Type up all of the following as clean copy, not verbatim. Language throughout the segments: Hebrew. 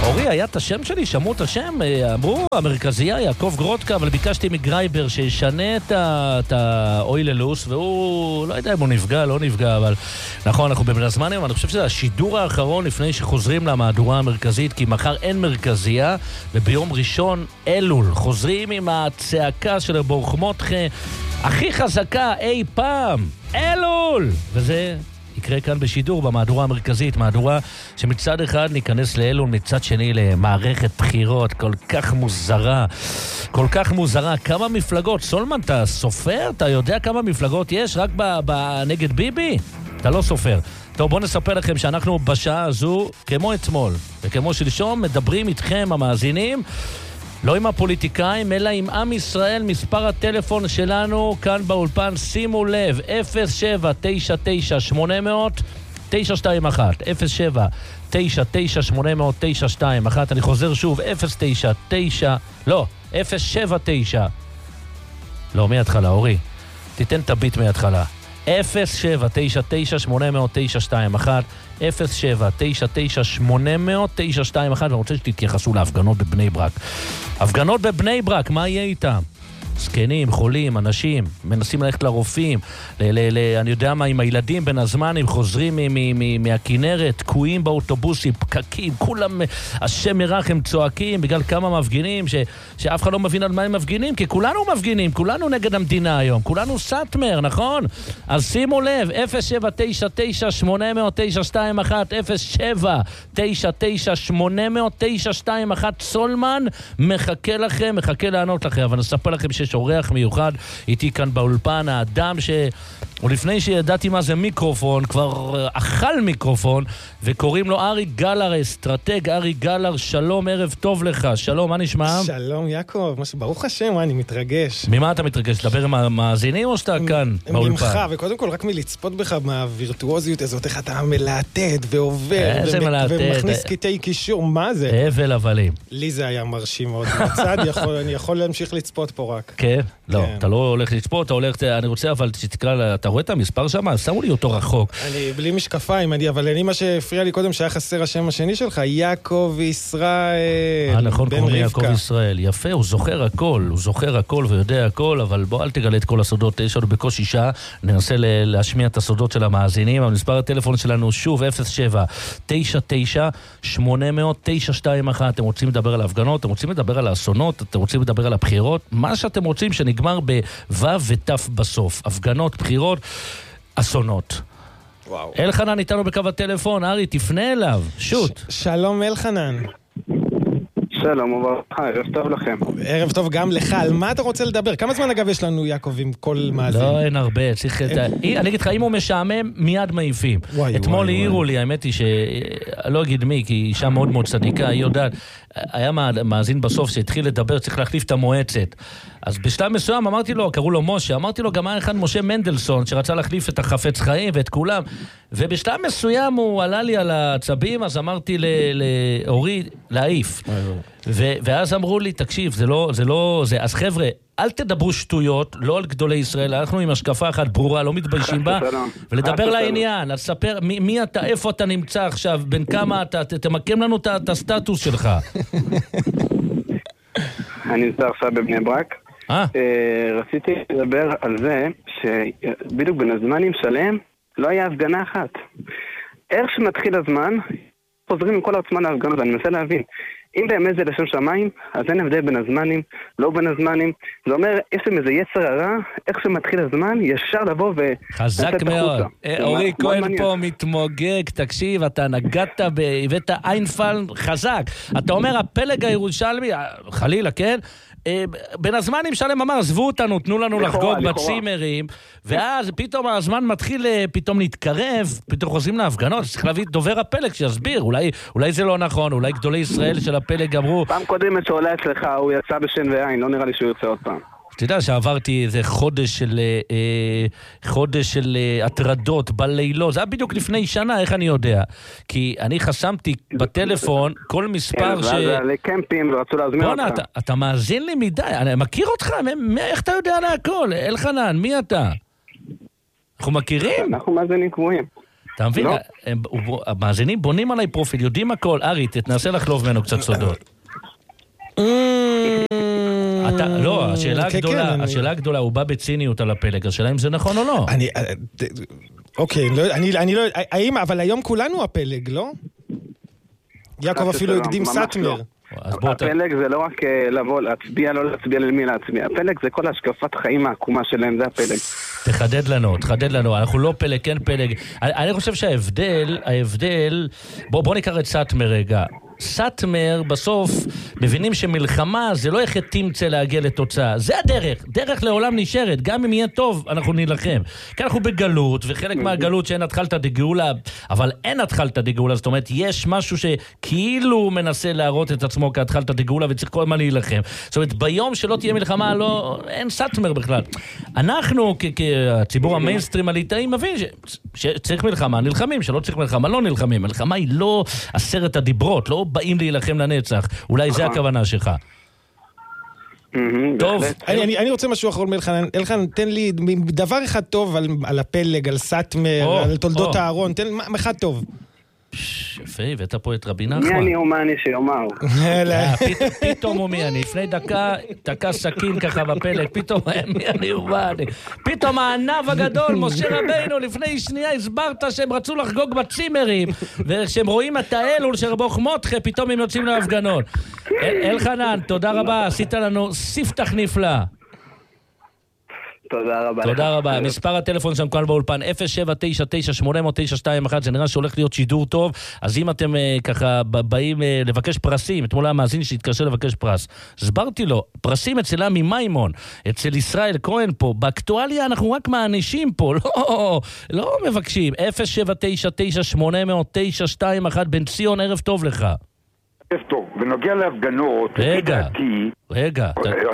אורי, היה את השם שלי, שמעו את השם, אמרו, המרכזייה, יעקב גרודקה, אבל ביקשתי מגרייבר שישנה את האויללוס, והוא, לא יודע אם הוא נפגע, לא נפגע, אבל נכון, אנחנו בבין הזמנים, אני חושב שזה השידור האחרון לפני שחוזרים למהדורה המרכזית, כי מחר אין מרכזייה, וביום ראשון אלול, חוזרים עם הצעקה של ברוחמותכם, הכי חזקה אי פעם, אלול! וזה יקרה כאן בשידור במהדורה המרכזית, מהדורה שמצד אחד ניכנס לאלול, מצד שני למערכת בחירות כל כך מוזרה, כל כך מוזרה. כמה מפלגות, סולמן, אתה סופר? אתה יודע כמה מפלגות יש רק נגד ביבי? אתה לא סופר. טוב, בואו נספר לכם שאנחנו בשעה הזו, כמו אתמול וכמו שלשום, מדברים איתכם המאזינים, לא עם הפוליטיקאים, אלא עם עם ישראל. מספר הטלפון שלנו כאן באולפן, שימו לב, 07-999-800-921, 07-999-800-921, אני חוזר שוב, 079, לא, מההתחלה, אורי, תיתן את הביט מההתחלה, 07-999-800-921, 07-999-800-921, ואני רוצה שתתייחסו להפגנות בבני ברק. הפגנות בבני ברק, מה יהיה איתם? זקנים, חולים, אנשים, מנסים ללכת לרופאים, אני יודע מה, עם הילדים בין הזמן, הם חוזרים מהכינרת, תקועים באוטובוסים, פקקים, כולם, השם ירח, הם צועקים בגלל כמה מפגינים, שאף אחד לא מבין על מה הם מפגינים, כי כולנו מפגינים, כולנו נגד המדינה היום, כולנו סאטמר, נכון? אז שימו לב, 07-999-800-921, 07-999-800-921, סולמן מחכה לכם, מחכה לענות לכם, אבל נספר לכם שיש אורח מיוחד איתי כאן באולפן, האדם ולפני שידעתי מה זה מיקרופון, כבר אכל מיקרופון, וקוראים לו ארי גלר, אסטרטג. ארי גלר, שלום, ערב טוב לך. שלום, מה נשמע? שלום, יעקב, ברוך השם, אני מתרגש. ממה אתה מתרגש? לדבר עם המאזינים או שאתה כאן באולפן? ממך, וקודם כל רק מלצפות בך מהווירטואוזיות הזאת, איך אתה מלהטט ועובר ומכניס קטעי קישור, מה זה? הבל הבלים. לי זה היה מרשים מאוד מצד, אני יכול להמשיך לצפות פה רק. כן? לא, אתה לא הולך לצפות, אתה הולך, אני רוצה אבל שתקרא, אתה רואה את המספר שם? שמו לי אותו רחוק. אני בלי משקפיים, אבל אני מה שהפריע לי קודם שהיה חסר השם השני שלך, יעקב ישראל. נכון, קוראים לי יעקב ישראל. יפה, הוא זוכר הכל ויודע הכל, אבל בוא אל תגלה את כל הסודות, יש לנו בקושי שעה, ננסה להשמיע את הסודות של המאזינים. המספר הטלפון שלנו שוב 07-999-800-921. אתם רוצים לדבר על ההפגנות, אתם רוצים לדבר על האסונות, אתם רוצים לדבר על הבחירות, מה שאתם רוצים שנגמר בו' ות' בסוף. הפגנות, בחירות, אסונות. וואו. אלחנן איתנו בקו הטלפון, ארי, תפנה אליו, שוט. שלום אלחנן. שלום וברכה, ערב טוב לכם. ערב טוב גם לך, על מה אתה רוצה לדבר? כמה זמן אגב יש לנו, יעקב, עם כל מאזין? לא, אין הרבה, צריך אני אגיד לך, אם הוא משעמם, מיד מעיפים. אתמול העירו לי, האמת היא שלא אגיד מי, כי היא אישה מאוד מאוד צדיקה, היא יודעת, היה מאזין בסוף שהתחיל לדבר, צריך להחליף את המועצת. אז בשלב מסוים אמרתי לו, קראו לו משה, אמרתי לו גם היה אחד משה מנדלסון, שרצה להחליף את החפץ חיים ואת כולם, ובשלב מסוים הוא עלה לי על הצבים, אז אמרתי לאורי להעיף. ואז אמרו לי, תקשיב, זה לא, אז חבר'ה, אל תדברו שטויות, לא על גדולי ישראל, אנחנו עם השקפה אחת ברורה, לא מתביישים בה, ולדבר לעניין, אז ספר מי אתה, איפה אתה נמצא עכשיו, בין כמה אתה, תמקם לנו את הסטטוס שלך. אני נמצא עכשיו בבני ברק. רציתי לדבר על זה שבדיוק בין הזמנים שלם לא היה הפגנה אחת. איך שמתחיל הזמן, חוזרים עם כל העצמן להפגנות, ואני מנסה להבין. אם באמת זה לשם שמיים, אז אין הבדל בין הזמנים, לא בין הזמנים. זה אומר, יש להם איזה יצר הרע, איך שמתחיל הזמן, ישר לבוא חזק מאוד. אורי כהן פה מתמוגג, תקשיב, אתה נגעת הבאת איינפל חזק. אתה אומר, הפלג הירושלמי, חלילה, כן? בין הזמנים שלם אמר, עזבו אותנו, תנו לנו לחגוג בצימרים, ואז פתאום הזמן מתחיל פתאום להתקרב, פתאום חוזרים להפגנות, צריך להביא דובר הפלג שיסביר, אולי זה לא נכון, אולי גדולי ישראל של הפלג אמרו... פעם קודמת שעולה אצלך, הוא יצא בשן ועין, לא נראה לי שהוא יוצא עוד פעם. אתה יודע שעברתי איזה חודש של הטרדות בלילות, זה היה בדיוק לפני שנה, איך אני יודע? כי אני חסמתי בטלפון כל מספר ואז לקמפים ורצו להזמין אותך. בוא'נה, אתה מאזין לי מדי, אני מכיר אותך, איך אתה יודע על הכל? אלחנן, מי אתה? אנחנו מכירים? אנחנו מאזינים קבועים. אתה מבין? המאזינים בונים עליי פרופיל, יודעים הכל. ארי, תנסה לחלוב ממנו קצת סודות. לא, השאלה הגדולה, הוא בא בציניות על הפלג, השאלה אם זה נכון או לא. אוקיי, אני לא, אבל היום כולנו הפלג, לא? יעקב אפילו הקדים סאטמר. הפלג זה לא רק לבוא להצביע, לא להצביע למי להצביע. הפלג זה כל השקפת חיים העקומה שלהם, זה הפלג. תחדד לנו, אנחנו לא פלג, כן פלג. אני חושב שההבדל, בוא נקרא את סאטמר רגע. סאטמר בסוף מבינים שמלחמה זה לא איך תמצא להגיע לתוצאה, זה הדרך, דרך לעולם נשארת, גם אם יהיה טוב אנחנו נלחם, כי אנחנו בגלות, וחלק מהגלות שאין התחלת דגאולה, אבל אין התחלת דגאולה, זאת אומרת יש משהו שכאילו מנסה להראות את עצמו כהתחלת דגאולה וצריך כל הזמן להילחם, זאת אומרת ביום שלא תהיה מלחמה אין סאטמר בכלל. אנחנו כציבור המיינסטרים הליטאי מבין שצריך מלחמה נלחמים, שלא צריך מלחמה לא נלחמים, מלחמה היא לא 10 הדיברות, לא באים להילחם לנצח. אולי זה הכוונה שלך. טוב. אני רוצה משהו אחרון מאלחנן. אלחנן, תן לי דבר אחד טוב על הפלג, על סאטמר, על תולדות הארון. תן אחד טוב. יפה, הבאת פה את רבי נחמן. מי אני או מה אני שיאמר? פתאום הוא מי אני. לפני דקה סכין ככה בפלג, פתאום מי אני ומה אני. פתאום הענב הגדול, משה רבינו, לפני שנייה הסברת שהם רצו לחגוג בצימרים, וכשהם רואים את האלול של רבו חמותך, פתאום הם יוצאים להפגנות. אלחנן, תודה רבה, עשית לנו ספתח נפלא. תודה רבה. מספר הטלפון שם כאן באולפן 0799-800-921, זה נראה שהולך להיות שידור טוב, אז אם אתם ככה באים לבקש פרסים, אתמול המאזין שהתקשר לבקש פרס, הסברתי לו, פרסים אצל עמי מימון, אצל ישראל כהן פה, באקטואליה אנחנו רק מענישים פה, לא מבקשים. 0799-800-921, בן ציון, ערב טוב לך. טוב, בנוגע להפגנות, רגע,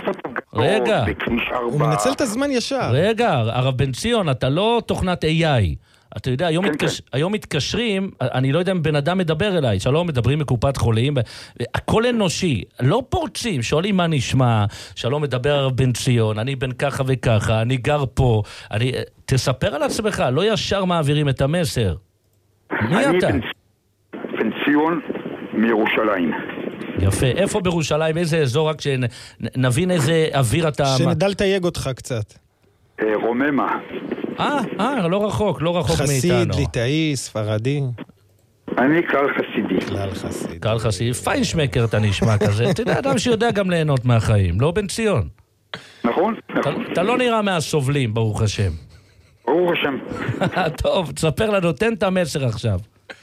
הוא מנצל את הזמן ישר. רגע, הרב בן ציון, אתה לא תוכנת AI. אתה יודע, היום מתקשרים, אני לא יודע אם בן אדם מדבר אליי, שלום, מדברים מקופת חולים, הכל אנושי, לא פורצים, שואלים מה נשמע, שלום, מדבר הרב בן ציון, אני בן ככה וככה, אני גר פה, תספר על עצמך, לא ישר מעבירים את המסר. מי אתה? בן ציון מירושלים. יפה, איפה בירושלים, איזה אזור, רק שנבין איזה אוויר אתה... שנדע לתייג אותך קצת. רוממה. לא רחוק מאיתנו. חסיד, ליטאי, ספרדי. אני קהל חסידי. קהל חסידי. פיינשמקר אתה נשמע כזה. אתה יודע, אדם שיודע גם ליהנות מהחיים, לא בן ציון. נכון. אתה לא נראה מהסובלים, ברוך השם. ברוך השם. טוב, תספר לנו, תן את המסר עכשיו.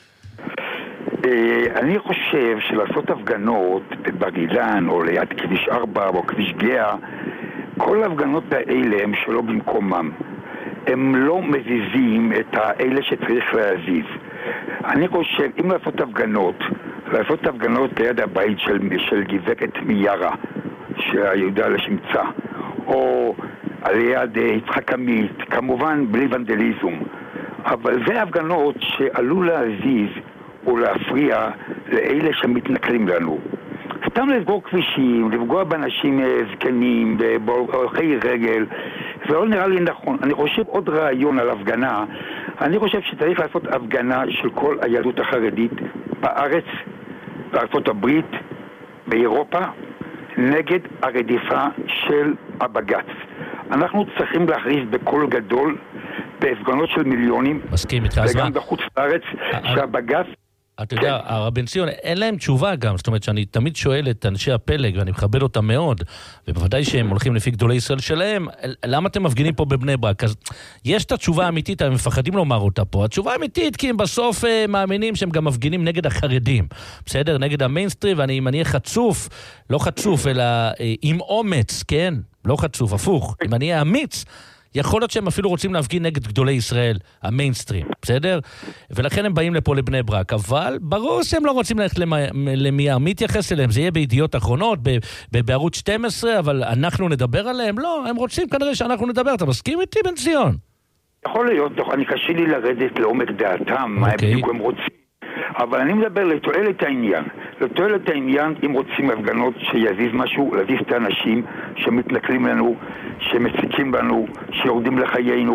אני חושב שלעשות הפגנות בבר אילן או ליד כביש 4 או כביש גאה, כל ההפגנות האלה הם שלא במקומם. הם לא מזיזים את האלה שצריך להזיז. אני חושב, אם לעשות הפגנות ליד הבית של גברת מיארה, שהיהודה לשמצה, או ליד יצחק עמית, כמובן בלי ונדליזם. אבל זה הפגנות שעלו להזיז או להפריע לאלה שמתנכלים לנו. סתם לסגור כבישים, לפגוע באנשים זקנים, בהולכי רגל, זה לא נראה לי נכון. אני חושב עוד רעיון על הפגנה, אני חושב שצריך לעשות הפגנה של כל היהדות החרדית בארץ, בארצות הברית, באירופה, נגד הרדיפה של הבג"ץ. אנחנו צריכים להכריז בקול גדול, בהפגנות של מיליונים, וגם בחוץ לארץ, שהבג"ץ... אתה יודע, הרב בן ציון, אין להם תשובה גם, זאת אומרת שאני תמיד שואל את אנשי הפלג, ואני מכבד אותם מאוד, ובוודאי שהם הולכים לפי גדולי ישראל שלהם, למה אתם מפגינים פה בבני ברק? אז יש את התשובה האמיתית, הם מפחדים לומר אותה פה, התשובה האמיתית, כי הם בסוף מאמינים שהם גם מפגינים נגד החרדים, בסדר? נגד המיינסטרים, ואני אם אני אהיה חצוף, לא חצוף, אלא עם אומץ, כן? לא חצוף, הפוך, אם אני אהיה אמיץ, יכול להיות שהם אפילו רוצים להפגין נגד גדולי ישראל, המיינסטרים, בסדר? ולכן הם באים לפה לבני ברק, אבל ברור שהם לא רוצים ללכת למי מתייחס אליהם, זה יהיה בידיעות אחרונות, בערוץ 12, אבל אנחנו נדבר עליהם? לא, הם רוצים כנראה שאנחנו נדבר, אתה מסכים איתי בן ציון? יכול להיות, אני קשה לי לרדת לעומק דעתם, מה בדיוק הם רוצים. אבל אני מדבר לתועלת העניין. לתועלת העניין, אם רוצים הפגנות שיזיז משהו, להזיז את האנשים שמתנכלים לנו, שמציקים לנו, שיורדים לחיינו.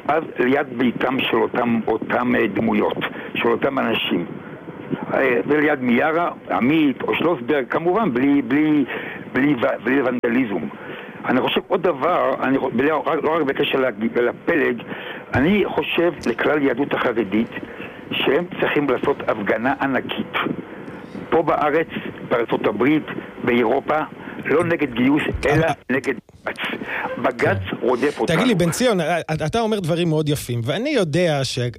אז ליד ביתם של אותם דמויות, של אותם אנשים. וליד מיארה, עמית או שלוסברג, כמובן בלי ונדליזם. אני חושב עוד דבר, לא רק בקשר לפלג, אני חושב לכלל יהדות החרדית שהם צריכים לעשות הפגנה ענקית. פה בארץ, בארצות הברית, באירופה, לא נגד גיוס, אלא נגד בג"ץ. בג"ץ רודף אותנו. תגיד לי, בן ציון, אתה אומר דברים מאוד יפים, ואני יודע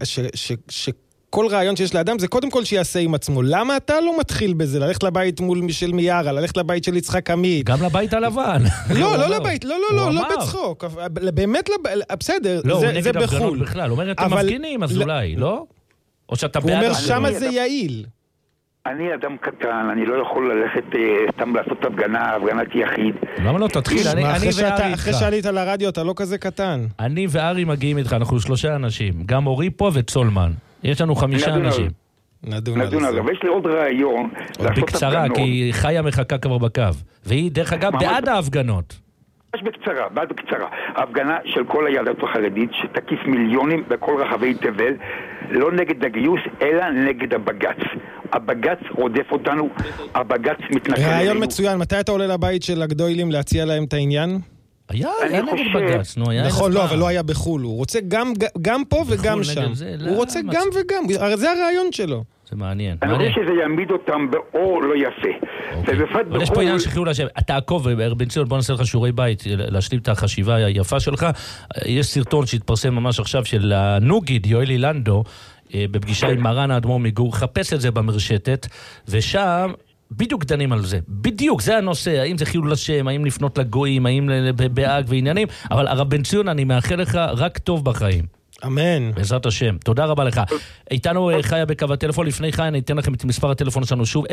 כל רעיון שיש לאדם זה קודם כל שיעשה עם עצמו. למה אתה לא מתחיל בזה? ללכת לבית מול של מיארה, ללכת לבית של יצחק עמית. גם לבית הלבן. לא לבית, לא בצחוק. באמת, בסדר, זה בחול. הוא אומר, אתם מפגינים, אז אולי, לא? או שאתה בעד... הוא אומר, שמה זה יעיל. אני אדם קטן, אני לא יכול ללכת סתם לעשות הפגנת יחיד. למה לא תתחיל? אחרי שעלית לרדיו אתה לא כזה קטן. אני וארי מגיעים איתך, אנחנו 3 אנשים. גם אורי פה וצולמן. יש לנו 5 אנשים. נדון על זה. ויש לי עוד רעיון. בקצרה, כי חיה מחכה כבר בקו. והיא דרך אגב בעד ההפגנות. בקצרה. ההפגנה של כל היהדות החרדית שתקיף מיליונים בכל רחבי תבל, לא נגד הגיוס, אלא נגד הבג"ץ. הבג"ץ רודף אותנו, הבג"ץ מתנכל אלינו. רעיון מצוין, מתי אתה עולה לבית של הגדולים להציע להם את העניין? היה נגד בג"ץ, נו, היה... נכון, לא, אבל לא היה בחול. הוא רוצה גם פה וגם שם. הוא רוצה גם וגם, זה הרעיון שלו. זה מעניין. אני חושב שזה יעמיד אותם באור לא יפה. אבל יש פה עניין שחיו לשם. אתה עקוב, בן ציון, בוא נעשה לך שיעורי בית, להשלים את החשיבה היפה שלך. יש סרטון שהתפרסם ממש עכשיו של הנוגיד, יואלי לנדו, בפגישה עם מרן האדמו"ר מגור, חפש את זה במרשתת, ושם בדיוק דנים על זה. בדיוק, זה הנושא. האם זה חילול השם, האם לפנות לגויים, האם בהאג ועניינים. אבל הרב בן ציון, אני מאחל לך רק טוב בחיים. אמן. בעזרת השם. תודה רבה לך. איתנו חיה בקו הטלפון. לפני חיה אני אתן לכם את מספר הטלפון שלנו שוב,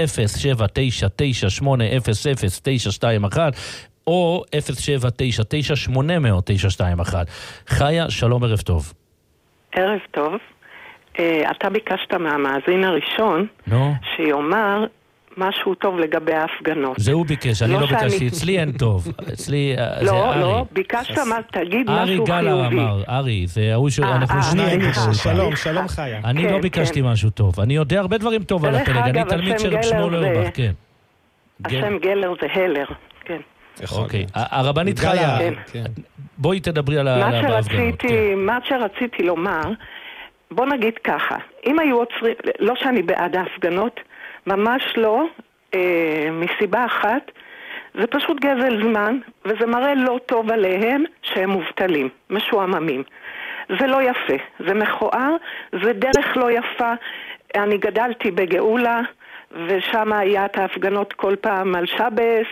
079980921 או 07998000921. חיה, שלום, ערב טוב. ערב טוב. אתה ביקשת מהמאזין הראשון שיאמר משהו טוב לגבי ההפגנות. זה הוא ביקש, אני לא ביקשתי, אצלי אין טוב. אצלי זה ארי. לא, ביקשת מה, תגיד משהו חיובי. ארי גלר אמר, ארי, זה הוא שאנחנו שניים. שלום חיה. אני לא ביקשתי משהו טוב, אני יודע הרבה דברים טוב על הפלג, אני תלמיד של שמו לאובך, כן. השם גלר זה הלר, כן. אוקיי, הרבנית חיה, בואי תדברי על ההפגנות. מה שרציתי לומר, בוא נגיד ככה, אם היו עוצרים, לא שאני בעד ההפגנות, ממש לא, מסיבה אחת, זה פשוט גזל זמן, וזה מראה לא טוב עליהם שהם מובטלים, משועממים. זה לא יפה, זה מכוער, זה דרך לא יפה. אני גדלתי בגאולה, ושם היה את ההפגנות כל פעם על שבס,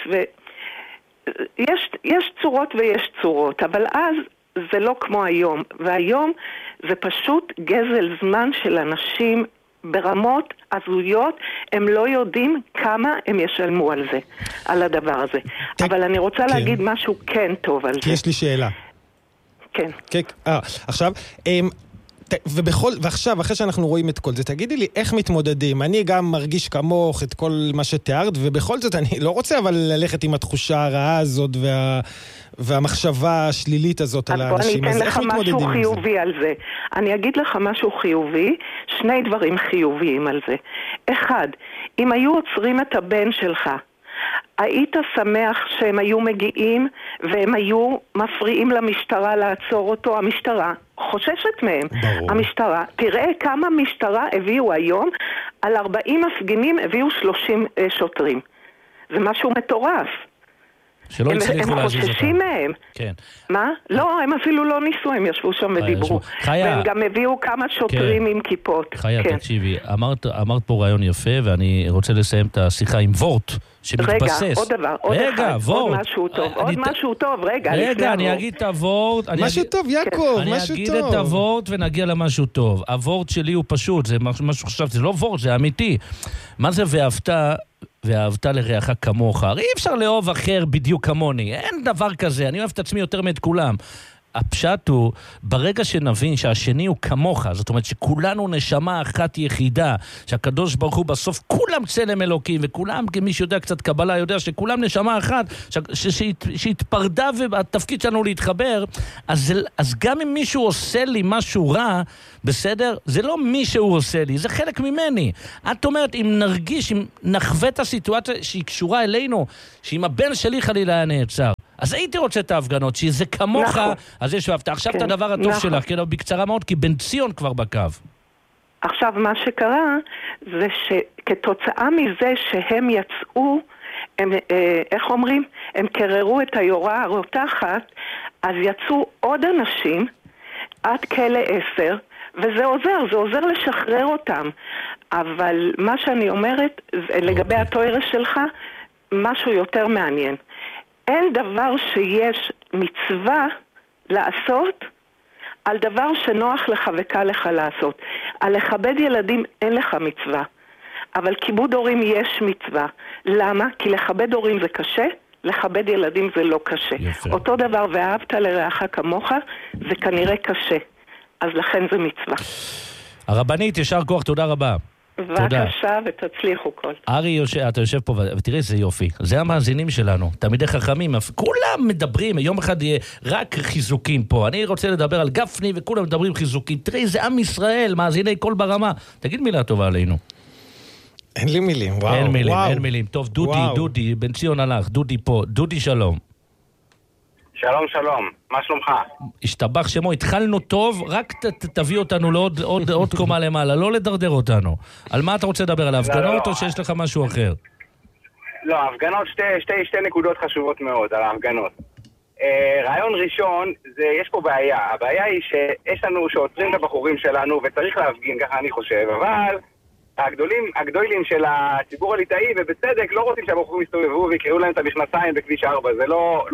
ויש צורות ויש צורות, אבל אז זה לא כמו היום, והיום זה פשוט גזל זמן של אנשים ברמות הזויות, הם לא יודעים כמה הם ישלמו על זה, על הדבר הזה. אבל אני רוצה להגיד משהו כן טוב על זה. יש לי שאלה. כן. עכשיו, ועכשיו, אחרי שאנחנו רואים את כל זה, תגידי לי, איך מתמודדים? אני גם מרגיש כמוך את כל מה שתיארת, ובכל זאת אני לא רוצה אבל ללכת עם התחושה הרעה הזאת והמחשבה השלילית הזאת על האנשים. אז בוא אני אתן לך משהו חיובי על זה. אני אגיד לך משהו חיובי, 2 דברים חיוביים על זה. 1, אם היו עוצרים את הבן שלך, היית שמח שהם היו מגיעים והם היו מפריעים למשטרה לעצור אותו? המשטרה חוששת מהם. ברור. המשטרה, תראה כמה משטרה הביאו היום, על 40 מפגינים הביאו 30 שוטרים. זה משהו מטורף. שלא הצליחו להזיז אותם. הם חוששים מהם. כן. מה? לא, הם אפילו לא ניסו, הם ישבו שם ודיברו. והם גם הביאו כמה שוטרים עם כיפות. חיה, תקשיבי, אמרת פה רעיון יפה, ואני רוצה לסיים את השיחה עם וורט, שמתבסס. רגע, עוד דבר, עוד משהו טוב, עוד משהו טוב, רגע, אני אגיד את הוורט. משהו טוב, יעקב, משהו טוב. אני אגיד את הוורט ונגיע למשהו טוב. הוורט שלי הוא פשוט, זה משהו חשב, זה לא וורט, זה אמיתי. מה זה ואהבת לרעך כמוך? אי אפשר לאהוב אחר בדיוק כמוני, אין דבר כזה, אני אוהב את עצמי יותר מאת כולם. הפשט הוא, ברגע שנבין שהשני הוא כמוך, זאת אומרת שכולנו נשמה אחת יחידה, שהקדוש ברוך הוא בסוף כולם צלם אלוקים, וכולם, כמי שיודע קצת קבלה, יודע שכולם נשמה אחת, שהתפרדה והתפקיד שלנו להתחבר, אז גם אם מישהו עושה לי משהו רע, בסדר? זה לא מישהו עושה לי, זה חלק ממני. את אומרת, אם נרגיש, אם נחווה את הסיטואציה שהיא קשורה אלינו, שאם הבן שלי חלילה היה נעצר, אז הייתי רוצה את ההפגנות, שזה כמוך, אז יש ואהבת. עכשיו את הדבר הטוב שלך, בקצרה מאוד, כי בן ציון כבר בקו. עכשיו, מה שקרה, זה שכתוצאה מזה שהם יצאו, הם, איך אומרים? הם קררו את היורה הרותחת, אז יצאו עוד אנשים עד כלא 10, וזה עוזר, זה עוזר לשחרר אותם. אבל מה שאני אומרת, לגבי התואר שלך, משהו יותר מעניין. אין דבר שיש מצווה לעשות על דבר שנוח לך וקל לך לעשות. על לכבד ילדים אין לך מצווה, אבל כיבוד הורים יש מצווה. למה? כי לכבד הורים זה קשה, לכבד ילדים זה לא קשה. יפה. אותו דבר, ואהבת לרעך כמוך, זה כנראה קשה. אז לכן זה מצווה. הרבנית, ישר כוח, תודה רבה. בבקשה, ותצליחו כל. ארי, אתה יושב פה, ותראה איזה יופי. זה המאזינים שלנו, תלמידי חכמים, כולם מדברים, יום אחד יהיה רק חיזוקים פה. אני רוצה לדבר על גפני, וכולם מדברים חיזוקים. תראה איזה עם ישראל, מאזיני כל ברמה. תגיד מילה טובה עלינו. אין לי מילים, וואו. אין מילים, אין מילים. טוב, דודי, בן ציון הלך, דודי פה. דודי, שלום. שלום, שלום. מה שלומך? השתבח שמו, התחלנו טוב, רק תביא אותנו לעוד קומה למעלה, לא לדרדר אותנו. על מה אתה רוצה לדבר? על ההפגנות או שיש לך משהו אחר? לא, ההפגנות, שתי נקודות חשובות מאוד על ההפגנות. רעיון ראשון, יש פה בעיה. הבעיה היא שיש לנו שעוצרים את הבחורים שלנו וצריך להפגין, ככה אני חושב, אבל הגדולים של הציבור הליטאי, ובצדק, לא רוצים שהבחורים יסתובבו ויקראו להם את המכנסיים בכביש 4. זה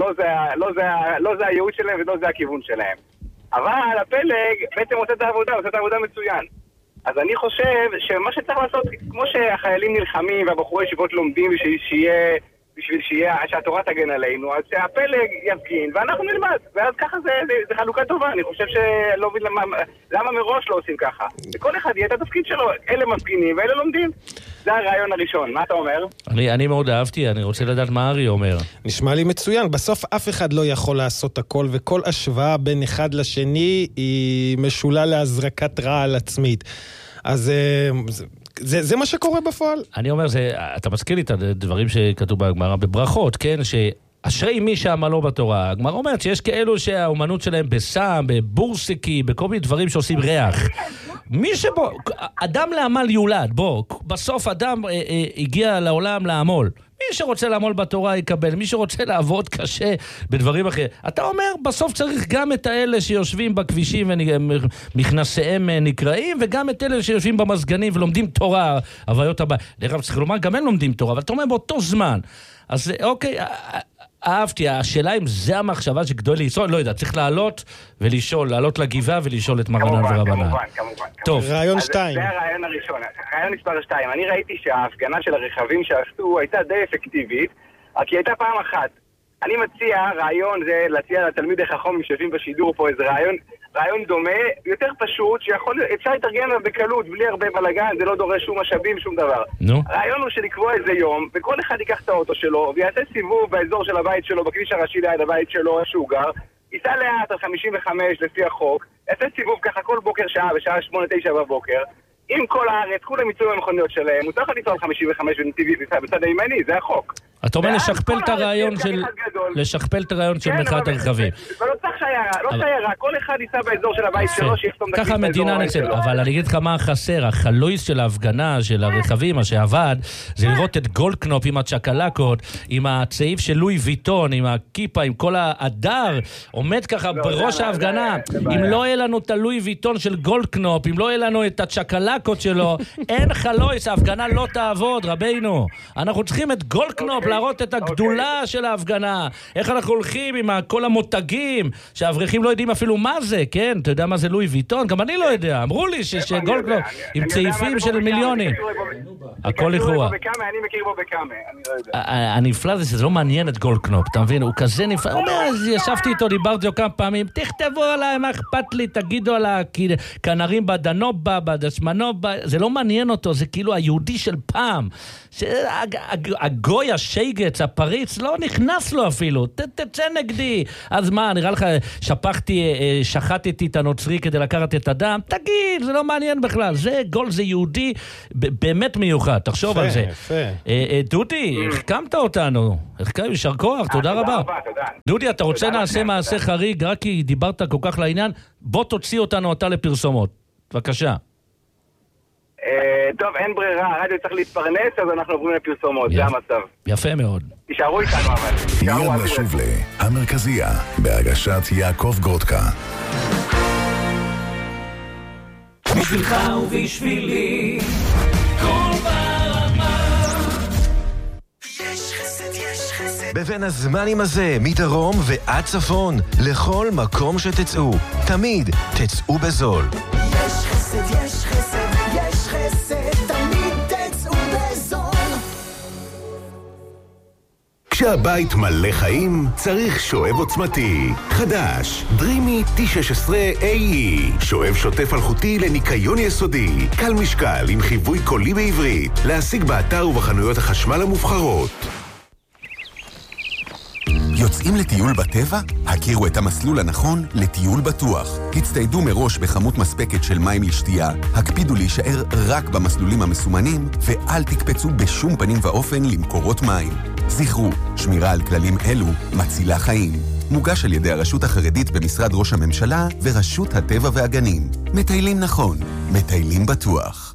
לא זה הייעוד שלהם ולא זה הכיוון שלהם. אבל הפלג בעצם עושה את העבודה מצוין. אז אני חושב שמה שצריך לעשות, כמו שהחיילים נלחמים והבחורי ישיבות לומדים בשביל שהתורה תגן עלינו, אז שהפלג יפגין ואנחנו נלמד, ואז ככה זה חלוקה טובה. אני חושב שלא מבין למה מראש לא עושים ככה. וכל אחד יהיה את התפקיד שלו, אלה מפגינים ואלה לומדים. זה הרעיון הראשון, מה אתה אומר? אני מאוד אהבתי, אני רוצה לדעת מה ארי אומר. נשמע לי מצוין, בסוף אף אחד לא יכול לעשות הכל, וכל השוואה בין אחד לשני היא משולה להזרקת רעל עצמית. אז זה מה שקורה בפועל. אני אומר, אתה מזכיר לי את הדברים שכתוב בגמרא בברכות, כן? שאשרי מי שעמלו בתורה. הגמרא אומרת שיש כאלו שהאומנות שלהם בסם, בבורסקי, בכל מיני דברים שעושים ריח. מי שבו, אדם לעמל יולד, בסוף אדם הגיע לעולם לעמול. מי שרוצה לעמול בתורה יקבל, מי שרוצה לעבוד קשה בדברים אחרים. אתה אומר, בסוף צריך גם את האלה שיושבים בכבישים ומכנסיהם נקראים, וגם את אלה שיושבים במסגנים ולומדים תורה, הוויות הבא. דרך צריך לומר, גם הם לומדים תורה, אבל אתה אומר באותו זמן. אז אוקיי, אהבתי, השאלה אם זה המחשבה שגדול לישראל, לא יודע, צריך לעלות ולשאול, לעלות לגבעה ולשאול את מרנן ורבנן. כמובן. טוב. רעיון 2. זה הרעיון הראשון. רעיון מספר 2. אני ראיתי שההפגנה של הרכבים שעשו הייתה די אפקטיבית, רק היא הייתה פעם אחת. אני מציע רעיון, זה להציע לתלמידי חכמים שיושבים בשידור פה איזה רעיון דומה, יותר פשוט, אפשר להתארגן בקלות, בלי הרבה בלגן, זה לא דורש שום משאבים, שום דבר. הרעיון הוא שלקבוע איזה יום, וכל אחד ייקח את האוטו שלו, ויעשה סיבוב באזור של הבית שלו, בכביש הראשי ליד הבית שלו, שהוא גר, ייסע לאט על 55 לפי החוק, יעשה סיבוב ככה כל בוקר שעה, בשעה 8-9 בבוקר, עם כל הארץ, כולם יצאו במכוניות שלהם, מותר לך לנסוע על 55 ונתיבי בצד הימני, זה החוק. אתה אומר לשכפל את הרעיון של מחאת הרכבים. לא צריך שיירה, כל אחד ייסע באזור של הבית שלו, שיחתום ככה המדינה נצל, אבל אני אגיד לך מה חסר, החלויס של ההפגנה, של הרכבים, מה שעבד, זה לראות את גולדקנופ עם הצ'קלקות, עם הצעיף של לואי ויטון, עם הכיפה, עם כל הדר, עומד ככה בראש ההפגנה. אם לא יהיה לנו את הלואי ויטון של גולדקנופ, אם לא יהיה לנו את הצ'קלקות שלו, אין חלויס, ההפגנה לא תעבוד, רבינו. אנחנו צריכים את גולדקנופ להראות את הגדולה של ההפגנה, איך אנחנו הולכים עם כל המותגים שהאברכים לא יודעים אפילו מה זה, כן? אתה יודע מה זה לואי ויטון? גם אני לא יודע. אמרו לי שגולדקנופ עם צעיפים של מיליונים. הכל לכאורה. אני מכיר בו בכמה, אני לא יודע. הנפלא זה שזה לא מעניין את גולדקנופ, אתה מבין? הוא כזה נפלא. הוא אומר, ישבתי איתו, דיברתי לו כמה פעמים, תכתבו עליי, מה אכפת לי, תגידו על הכנרים בדנובה, בדשמנובה, זה לא מעניין אותו, זה כאילו היהודי של פעם. הגוי, השייגץ, הפריץ, לא נכנס לו אפילו, תצא נגדי. אז מה, נראה לך, שחטתי את הנוצרי כדי לקחת את הדם? תגיד, זה לא מעניין בכלל. זה גול, זה יהודי באמת מיוחד, תחשוב על זה. דודי, החכמת אותנו. יישר כוח, תודה רבה. דודי, אתה רוצה נעשה מעשה חריג, רק כי דיברת כל כך לעניין, בוא תוציא אותנו אתה לפרסומות. בבקשה. טוב, אין ברירה, הרדיו צריך להתפרנס, אז אנחנו עוברים לפרסומות, זה המצב. יפה מאוד. תישארו איתנו אבל. מיד נשוב להמרכזייה, בהגשת יעקב גרודקה. בשבילך ובשבילי, כל ברמה. יש חסד, יש חסד. בבין הזמנים הזה, מדרום ועד צפון, לכל מקום שתצאו, תמיד תצאו בזול. יש חסד, יש חסד, יש חסד, תמיד תצאו בזול. כשהבית מלא חיים, צריך שואב עוצמתי. חדש, דרימי T16AE. שואב שוטף אלחוטי לניקיון יסודי. קל משקל עם חיווי קולי בעברית. להשיג באתר ובחנויות החשמל המובחרות. יוצאים לטיול בטבע? הכירו את המסלול הנכון לטיול בטוח. הצטיידו מראש בכמות מספקת של מים לשתייה, הקפידו להישאר רק במסלולים המסומנים, ואל תקפצו בשום פנים ואופן למקורות מים. זכרו, שמירה על כללים אלו מצילה חיים. מוגש על ידי הרשות החרדית במשרד ראש הממשלה ורשות הטבע והגנים. מטיילים נכון, מטיילים בטוח.